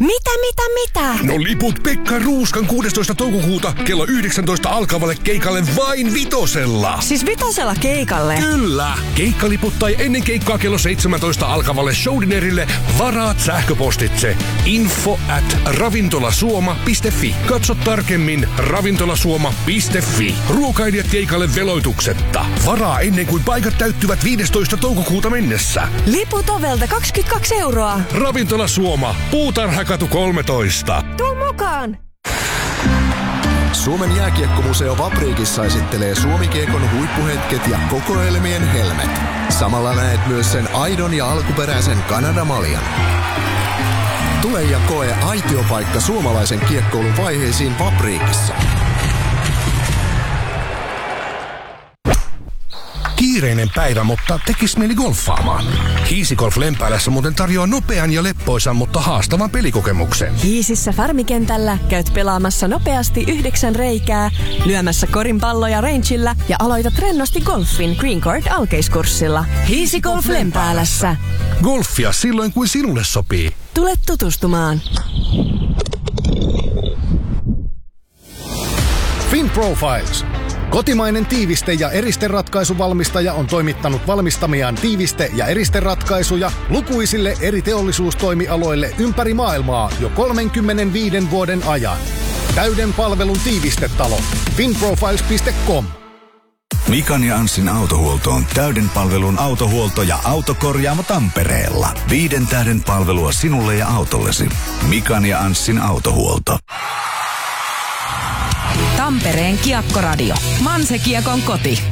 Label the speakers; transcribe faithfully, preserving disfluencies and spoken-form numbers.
Speaker 1: Mitä, mitä, mitä?
Speaker 2: No liput Pekka Ruuskan kuudestoista toukokuuta kello yhdeksäntoista alkavalle keikalle vain vitosella.
Speaker 1: Siis vitosella keikalle?
Speaker 2: Kyllä! Keikkaliput tai ennen keikkaa kello seitsemäntoista alkavalle showdinerille varaat sähköpostitse info at ravintolasuoma piste fi. Katso tarkemmin ravintolasuoma piste fi. Ruokailijat keikalle veloituksetta. Varaa ennen kuin paikat täyttyvät viidestoista toukokuuta mennessä.
Speaker 1: Liput ovelta kaksikymmentäkaksi euroa.
Speaker 2: Ravintola Suoma, Puutarhakatu kolmetoista.
Speaker 1: Tuu mukaan!
Speaker 3: Suomen jääkiekkomuseo Vapriikissa esittelee Suomi-kiekon huippuhetket ja kokoelmien helmet. Samalla näet myös sen aidon ja alkuperäisen Kanadamaljan. Tule ja koe aitiopaikka suomalaisen kiekkoulun vaiheisiin Vapriikissa.
Speaker 2: Kiireinen päivä, mutta tekis mieli golfaamaan. Hiisigolf Lempäälässä muuten tarjoaa nopean ja leppoisan, mutta haastavan pelikokemuksen.
Speaker 1: Hiisissä Farmikentällä käyt pelaamassa nopeasti yhdeksän reikää, lyömässä korinpalloja rangeillä ja aloitat rennosti golfin Green Card alkeiskurssilla. Hiisigolf Lempäälässä.
Speaker 2: Golfia silloin, kuin sinulle sopii.
Speaker 1: Tule tutustumaan.
Speaker 4: FinProfiles. Kotimainen tiiviste- ja eristeratkaisuvalmistaja on toimittanut valmistamiaan tiiviste- ja eristeratkaisuja lukuisille eri teollisuustoimialoille ympäri maailmaa jo kolmekymmentäviisi vuoden ajan. Täyden palvelun tiivistetalo. finprofiles piste com.
Speaker 5: Mikan ja Anssin autohuolto on täyden palvelun autohuolto ja autokorjaamo Tampereella. Viiden tähden palvelua sinulle ja autollesi. Mikan ja Anssin autohuolto.
Speaker 6: Tampereen Kiekkoradio. Manse Kiekon koti.